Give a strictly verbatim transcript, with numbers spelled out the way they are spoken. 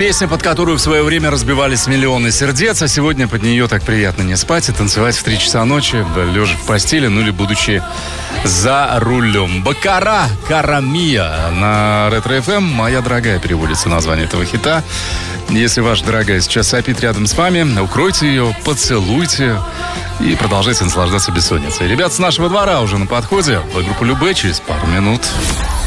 Песня, под которую в свое время разбивались миллионы сердец, а сегодня под нее так приятно не спать и танцевать в три часа ночи, лежа в постели, ну или будучи за рулем. Бакара, Карамия на Ретро-эф эм. «Моя дорогая» переводится название этого хита. Если ваша дорогая сейчас сопит рядом с вами, укройте ее, поцелуйте и продолжайте наслаждаться бессонницей. Ребят с нашего двора уже на подходе. Вы группа Любэ через пару минут.